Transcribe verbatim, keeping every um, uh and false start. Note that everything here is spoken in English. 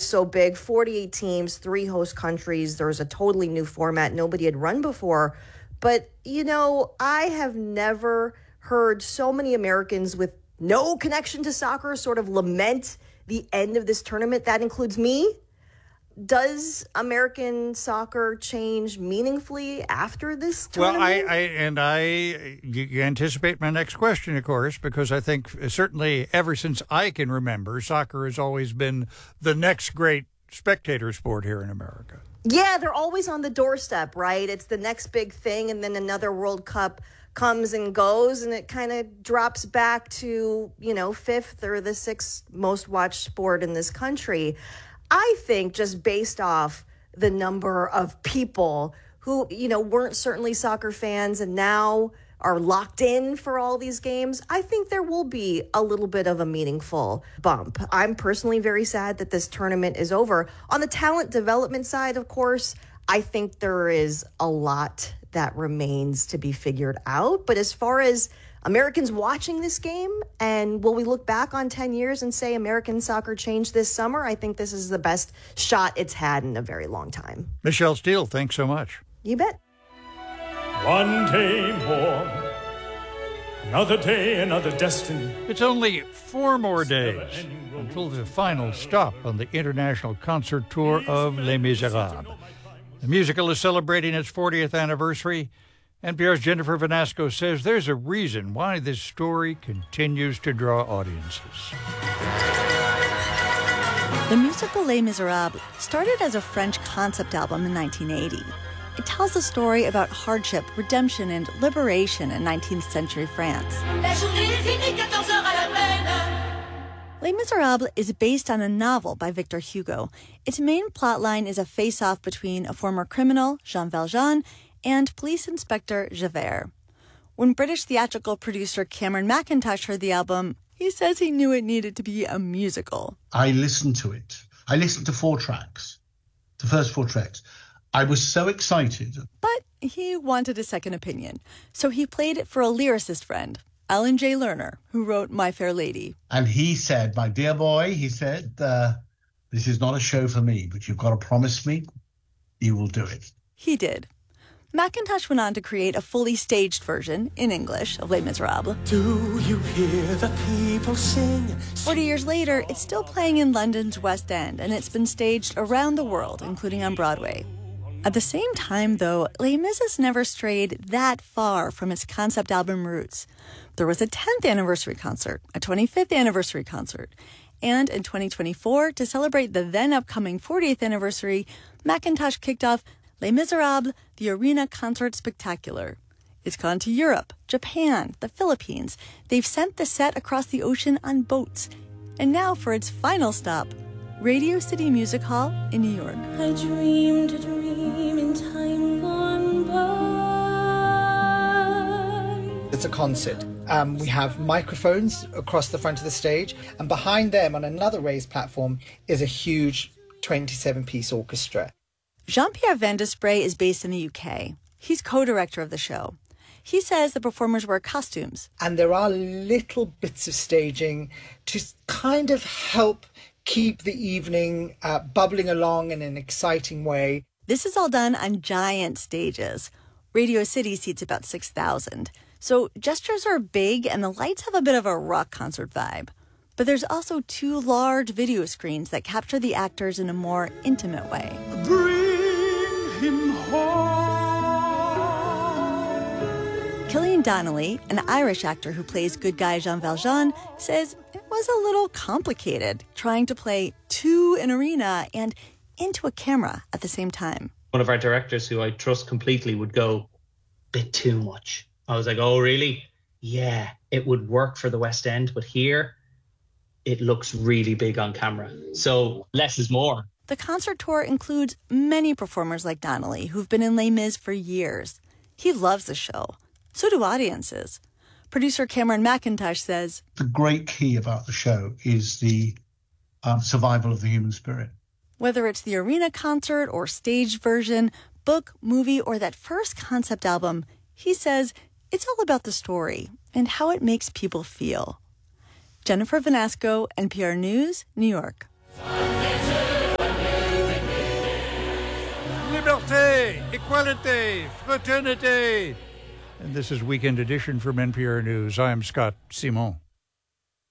so big, forty-eight teams, three host countries. There was a totally new format nobody had run before. But, you know, I have never heard so many Americans with no connection to soccer sort of lament the end of this tournament. That includes me. Does American soccer change meaningfully after this tournament? Well, I, I and I you, you anticipate my next question, of course, because I think certainly ever since I can remember, soccer has always been the next great spectator sport here in America. Yeah, they're always on the doorstep, right? It's the next big thing, and then another World Cup comes and goes, and it kind of drops back to, you know, fifth or the sixth most watched sport in this country. I think just based off the number of people who, you know, weren't certainly soccer fans and now are locked in for all these games, I think there will be a little bit of a meaningful bump. I'm personally very sad that this tournament is over. On the talent development side, of course, I think there is a lot that remains to be figured out. But as far as Americans watching this game, and will we look back on ten years and say American soccer changed this summer? I think this is the best shot it's had in a very long time. Michelle Steele, thanks so much. You bet. One day more, another day, another destiny. It's only four more days until the final stop on the international concert tour of Les Miserables. The musical is celebrating its fortieth anniversary. N P R's Jennifer Vanasco says there's a reason why this story continues to draw audiences. The musical Les Miserables started as a French concept album in nineteen eighty. It tells a story about hardship, redemption, and liberation in nineteenth century France. Les Miserables is based on a novel by Victor Hugo. Its main plotline is a face-off between a former criminal, Jean Valjean, and police inspector Javert. When British theatrical producer Cameron Mackintosh heard the album, he says he knew it needed to be a musical. I listened to it. I listened to four tracks, the first four tracks. I was so excited. But he wanted a second opinion, so he played it for a lyricist friend, Alan J. Lerner, who wrote My Fair Lady. And he said, my dear boy, he said, uh, this is not a show for me, but you've got to promise me you will do it. He did. Mackintosh went on to create a fully staged version, in English, of Les Miserables. Do you hear the people sing? Forty years later, it's still playing in London's West End, and it's been staged around the world, including on Broadway. At the same time, though, Les Mis has never strayed that far from its concept album roots. There was a tenth anniversary concert, a twenty-fifth anniversary concert, and in twenty twenty-four, to celebrate the then upcoming fortieth anniversary, Mackintosh kicked off Les Miserables, the Arena Concert Spectacular. It's gone to Europe, Japan, the Philippines. They've sent the set across the ocean on boats. And now for its final stop, Radio City Music Hall in New York. I dreamed a dream in time gone by. It's a concert. Um, we have microphones across the front of the stage, and behind them on another raised platform is a huge twenty-seven-piece orchestra. Jean-Pierre Van Desprez is based in the U K. He's co-director of the show. He says the performers wear costumes. And there are little bits of staging to kind of help keep the evening uh, bubbling along in an exciting way. This is all done on giant stages. Radio City seats about six thousand. So gestures are big and the lights have a bit of a rock concert vibe. But there's also two large video screens that capture the actors in a more intimate way. Bring him home. Killian Donnelly, an Irish actor who plays good guy Jean Valjean, says it was a little complicated trying to play to an arena and into a camera at the same time. One of our directors, who I trust completely, would go, bit too much. I was like, oh, really? Yeah, it would work for the West End, but here it looks really big on camera. So less is more. The concert tour includes many performers like Donnelly who've been in Les Mis for years. He loves the show. So do audiences. Producer Cameron Mackintosh says, the great key about the show is the um, survival of the human spirit. Whether it's the arena concert or staged version, book, movie, or that first concept album, he says it's all about the story and how it makes people feel. Jennifer Vanasco, N P R News, New York. liberté, equality, fraternité. And this is Weekend Edition from N P R News. I'm Scott Simon.